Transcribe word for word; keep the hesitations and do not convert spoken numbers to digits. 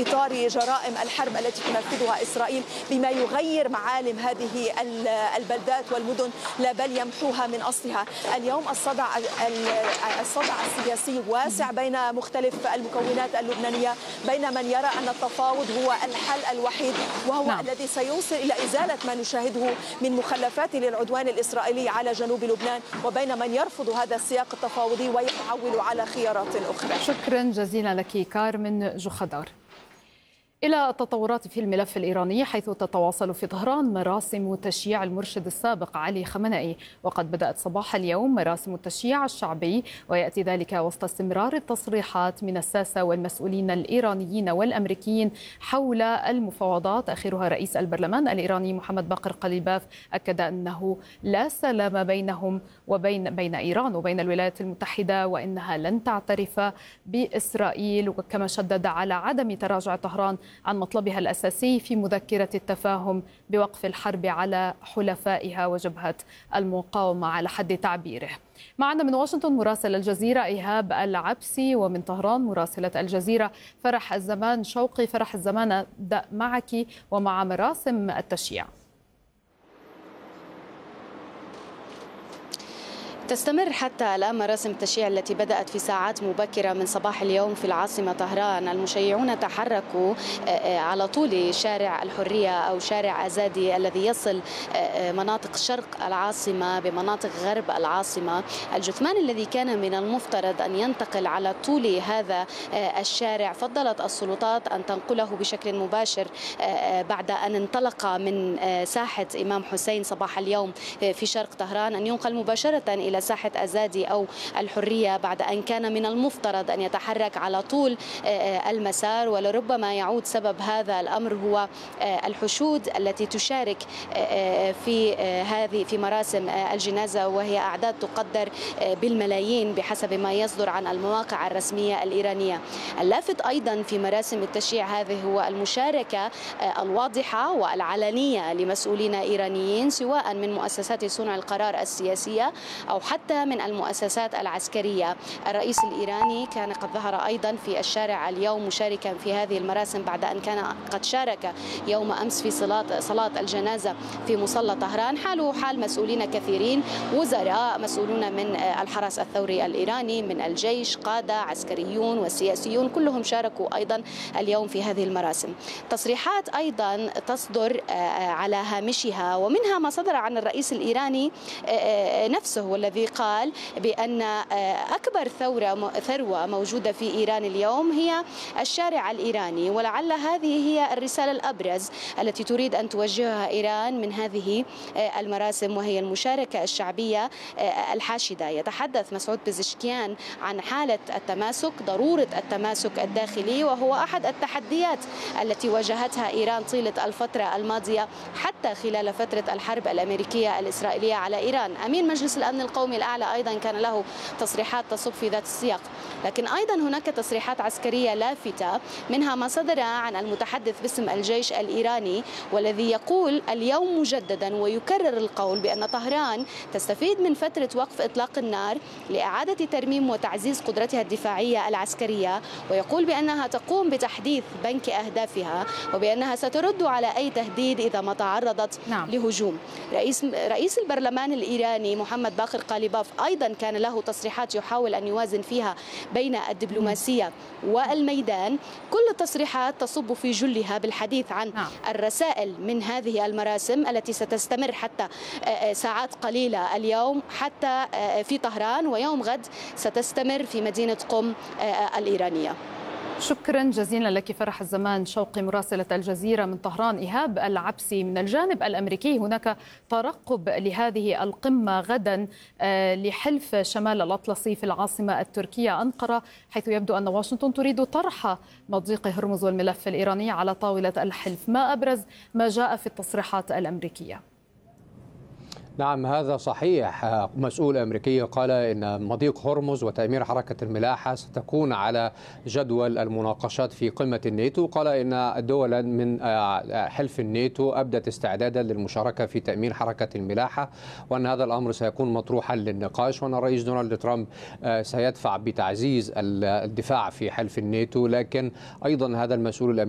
في إطار جرائم الحرب التي تنفذها إسرائيل بما يغير معالم هذه البلدات والمدن لا بل يمحوها من أصلها. اليوم الصدع الصدع السياسي واسع بين مختلف المكونات اللبنانية، بين من يرى أن التفاوض هو الحل الوحيد وهو نعم. الذي سيوصل إلى إزالة ما نشاهده من مخلفات للعدوان الإسرائيلي على جنوب لبنان، وبين من يرفض هذا السياق التفاوضي ويحول على خيارات أخرى. شكرا جزيلا لك كارمن جوخدار. إلى التطورات في الملف الإيراني، حيث تتواصل في طهران مراسم تشييع المرشد السابق علي خامنئي، وقد بدأت صباح اليوم مراسم التشييع الشعبي، ويأتي ذلك وسط استمرار التصريحات من الساسة والمسؤولين الإيرانيين والأمريكيين حول المفاوضات. آخرها رئيس البرلمان الإيراني محمد باقر قليباف أكد أنه لا سلام بينهم وبين بين إيران وبين الولايات المتحدة، وإنها لن تعترف بإسرائيل، وكما شدد على عدم تراجع طهران عن مطلبها الأساسي في مذكرة التفاهم بوقف الحرب على حلفائها وجبهة المقاومة على حد تعبيره. معنا من واشنطن مراسل الجزيرة إيهاب العبسي، ومن طهران مراسلة الجزيرة فرح الزمان شوقي. فرح الزمان، أبدأ معك ومع مراسم التشييع. تستمر حتى الآن مراسم التشييع التي بدأت في ساعات مبكرة من صباح اليوم في العاصمة طهران. المشيعون تحركوا على طول شارع الحرية أو شارع أزادي الذي يصل مناطق شرق العاصمة بمناطق غرب العاصمة. الجثمان الذي كان من المفترض أن ينتقل على طول هذا الشارع فضلت السلطات أن تنقله بشكل مباشر بعد أن انطلق من ساحة إمام حسين صباح اليوم في شرق طهران، أن ينقل مباشرة إلى ساحة أزادي أو الحرية بعد أن كان من المفترض أن يتحرك على طول المسار. ولربما يعود سبب هذا الأمر هو الحشود التي تشارك في هذه في مراسم الجنازة، وهي أعداد تقدر بالملايين بحسب ما يصدر عن المواقع الرسمية الإيرانية. اللافت أيضا في مراسم التشييع هذه هو المشاركة الواضحة والعلنية لمسؤولين إيرانيين، سواء من مؤسسات صنع القرار السياسية أو حتى من المؤسسات العسكرية. الرئيس الإيراني كان قد ظهر أيضا في الشارع اليوم مشاركا في هذه المراسم بعد أن كان قد شارك يوم أمس في صلاة صلاة الجنازة في مصلى طهران. حاله حال مسؤولين كثيرين، وزراء، مسؤولون من الحرس الثوري الإيراني، من الجيش، قادة عسكريون وسياسيون، كلهم شاركوا أيضا اليوم في هذه المراسم. تصريحات أيضا تصدر على هامشها، ومنها ما صدر عن الرئيس الإيراني نفسه والذي قال بأن أكبر ثورة ثروة موجودة في إيران اليوم هي الشارع الإيراني، ولعل هذه هي الرسالة الأبرز التي تريد أن توجهها إيران من هذه المراسم، وهي المشاركة الشعبية الحاشدة. يتحدث مسعود بزشكيان عن حالة التماسك، ضرورة التماسك الداخلي، وهو أحد التحديات التي واجهتها إيران طيلة الفترة الماضية حتى خلال فترة الحرب الأمريكية الإسرائيلية على إيران. أمين مجلس الأمن القومي الأعلى أيضا كان له تصريحات تصب في ذات السياق، لكن أيضا هناك تصريحات عسكرية لافتة، منها ما صدر عن المتحدث باسم الجيش الإيراني والذي يقول اليوم مجددا ويكرر القول بأن طهران تستفيد من فترة وقف إطلاق النار لإعادة ترميم وتعزيز قدرتها الدفاعية العسكرية، ويقول بأنها تقوم بتحديث بنك أهدافها وبأنها سترد على أي تهديد إذا ما تعرضت نعم. لهجوم. رئيس رئيس البرلمان الإيراني محمد باقر قليباف أيضا كان له تصريحات يحاول أن يوازن فيها بين الدبلوماسية والميدان. كل التصريحات تصب في جلها بالحديث عن نعم. الرسائل من هذه المراسم التي ستستمر حتى ساعات قليلة اليوم حتى في طهران، ويوم غد ستستمر في مدينة قم الإيرانية. شكرا جزيلا لك فرح الزمان شوقي مراسلة الجزيرة من طهران. إيهاب العبسي، من الجانب الأمريكي هناك ترقب لهذه القمة غدا لحلف شمال الأطلسي في العاصمة التركية أنقرة، حيث يبدو أن واشنطن تريد طرح مضيق هرمز والملف الإيراني على طاولة الحلف. ما أبرز ما جاء في التصريحات الأمريكية؟ نعم هذا صحيح. مسؤول أمريكي قال إن مضيق هرمز وتأمير حركة الملاحة ستكون على جدول المناقشات في قمة الناتو. قال إن الدول من حلف الناتو أبدت استعدادا للمشاركة في تأمين حركة الملاحة، وأن هذا الأمر سيكون مطروحا للنقاش، وأن الرئيس دونالد ترامب سيدفع بتعزيز الدفاع في حلف الناتو. لكن أيضا هذا المسؤول الأمريكي